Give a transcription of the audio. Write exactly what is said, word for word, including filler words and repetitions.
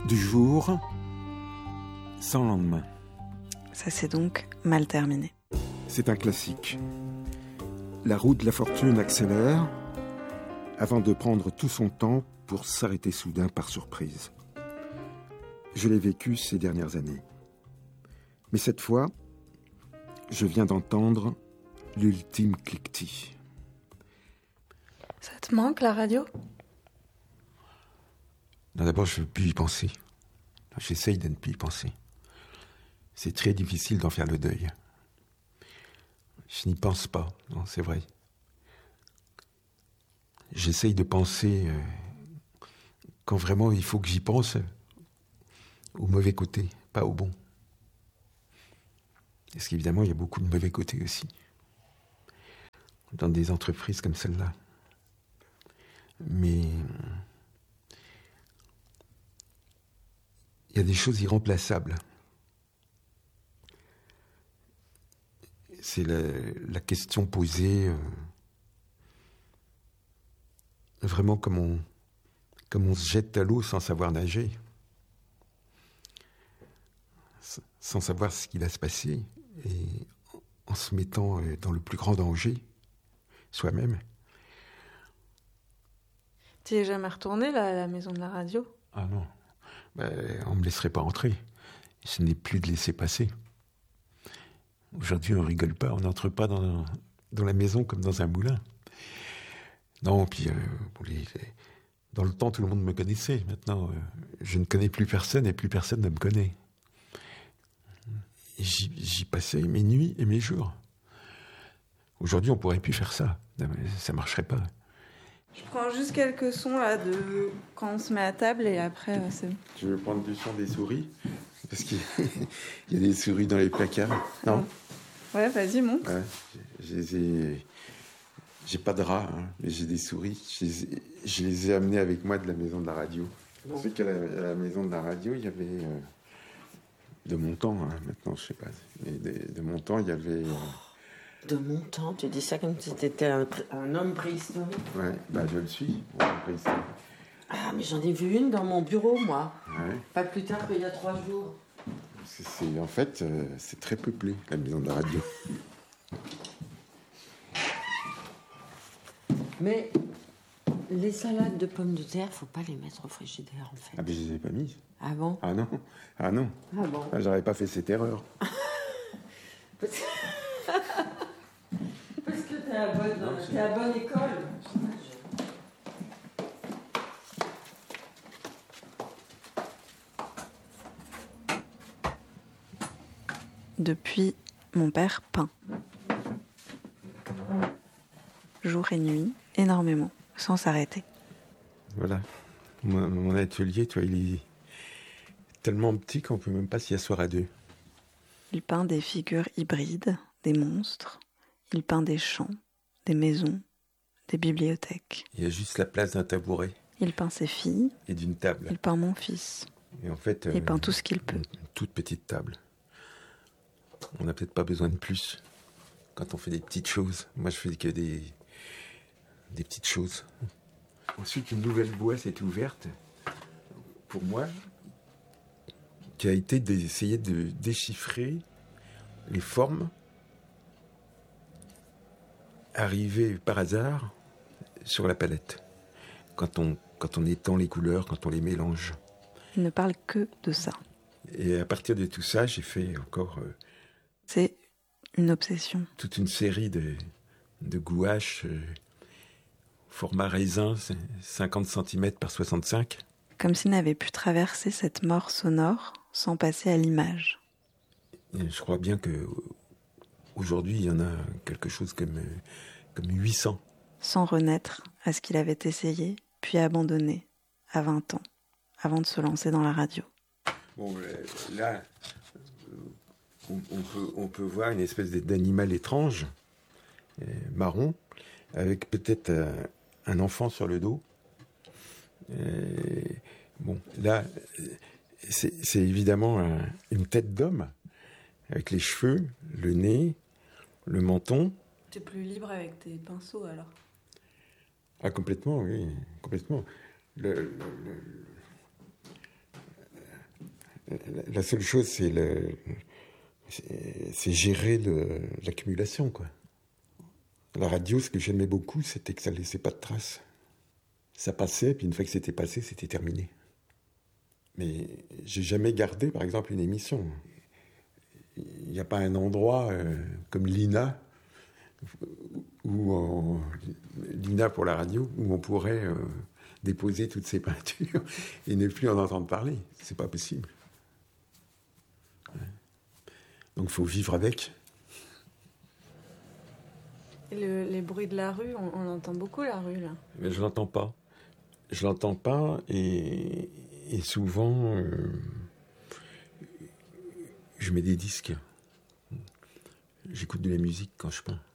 Du jour, sans lendemain. Ça s'est donc mal terminé. C'est un classique. La roue de la fortune accélère avant de prendre tout son temps pour s'arrêter soudain par surprise. Je l'ai vécu ces dernières années. Mais cette fois, je viens d'entendre l'ultime cliquetis. Ça te manque, la radio ? Non, d'abord, je ne veux plus y penser. J'essaye de ne plus y penser. C'est très difficile d'en faire le deuil. Je n'y pense pas, non, c'est vrai. J'essaye de penser euh, quand vraiment il faut que j'y pense, au mauvais côté, pas au bon. Parce qu'évidemment, il y a beaucoup de mauvais côtés aussi. Dans des entreprises comme celle-là. Mais il y a des choses irremplaçables. C'est la, la question posée euh, vraiment comme on, comme on se jette à l'eau sans savoir nager, sans savoir ce qui va se passer, et en se mettant dans le plus grand danger, soi-même. Tu es jamais retourné là, à la maison de la radio ? Ah non, ben, on ne me laisserait pas entrer. Ce n'est plus de laisser passer. Aujourd'hui, on ne rigole pas, on n'entre pas dans, dans la maison comme dans un moulin. Non, puis euh, pour les, les, dans le temps, tout le monde me connaissait. Maintenant, euh, je ne connais plus personne et plus personne ne me connaît. Et j'y, j'y passais mes nuits et mes jours. Aujourd'hui, on ne pourrait plus faire ça. Ça ne marcherait pas. Je prends juste quelques sons là de quand on se met à table et après euh, c'est bon. Tu veux prendre du son des souris ? Parce qu'il y a des souris dans les placards. Non ? Ouais, vas-y, monte. Ouais, je les ai... J'ai pas de rats, hein, mais j'ai des souris. Je les, ai... je les ai amenées avec moi de la maison de la radio. Bon. C'est qu'à la... à la maison de la radio, il y avait... Euh... De mon temps, hein, maintenant, je sais pas. Mais de, de mon temps, il y avait... Euh... De mon temps, tu dis ça comme si t'étais un, un homme préhistorique. Ouais, bah je le suis, un homme préhistorique. Ah, mais j'en ai vu une dans mon bureau, moi. Ouais. Pas plus tard qu'il y a trois jours. C'est, c'est, en fait, euh, c'est très peuplé, la maison de la radio. Mais les salades de pommes de terre, faut pas les mettre au frigidaire, en fait. Ah, mais je les ai pas mises. Ah bon ? Ah non, ah non. Ah bon ? Ah, j'aurais pas fait cette erreur. Parce que, Parce que t'es à bonne, non, t'es à bonne école. Depuis, mon père peint. Jour et nuit, énormément, sans s'arrêter. Voilà. Mon, mon atelier, tu vois, il est tellement petit qu'on peut même pas s'y asseoir à deux. Il peint des figures hybrides, des monstres. Il peint des champs, des maisons, des bibliothèques. Il y a juste la place d'un tabouret. Il peint ses filles. Et d'une table. Il peint mon fils. Et en fait, il euh, peint tout ce qu'il peut. Une, une toute petite table. On n'a peut-être pas besoin de plus quand on fait des petites choses. Moi, je fais que des, des petites choses. Ensuite, une nouvelle voie s'est ouverte pour moi, qui a été d'essayer de déchiffrer les formes arrivées par hasard sur la palette. Quand on, quand on étend les couleurs, quand on les mélange. Il ne parle que de ça. Et à partir de tout ça, j'ai fait encore... Euh, C'est une obsession. Toute une série de, de gouaches, euh, format raisin, cinquante centimètres par soixante-cinq. Comme s'il n'avait pu traverser cette mort sonore sans passer à l'image. Et je crois bien que aujourd'hui, il y en a quelque chose comme, comme huit cents. Sans renaître à ce qu'il avait essayé, puis abandonné, à vingt ans, avant de se lancer dans la radio. Bon, là, on, on, peut, on peut voir une espèce d'animal étrange, euh, marron, avec peut-être euh, un enfant sur le dos. Euh, bon, là, c'est, c'est évidemment un, une tête d'homme, avec les cheveux, le nez, le menton. Tu es plus libre avec tes pinceaux, alors ? Ah, complètement, oui, complètement. Le, le, le, La seule chose, c'est, le, c'est, c'est gérer le, l'accumulation, quoi. La radio, ce que j'aimais beaucoup, c'était que ça ne laissait pas de traces. Ça passait, puis une fois que c'était passé, c'était terminé. Mais j'ai jamais gardé, par exemple, une émission. Il n'y a pas un endroit euh, comme l'I N A, où on, l'I N A pour la radio, où on pourrait euh, déposer toutes ces peintures et ne plus en entendre parler. C'est pas possible. Ouais. Donc il faut vivre avec. Et le, les bruits de la rue, on, on entend beaucoup la rue, là. Mais je l'entends pas. Je l'entends pas et, et souvent, euh, je mets des disques. J'écoute de la musique quand je peins.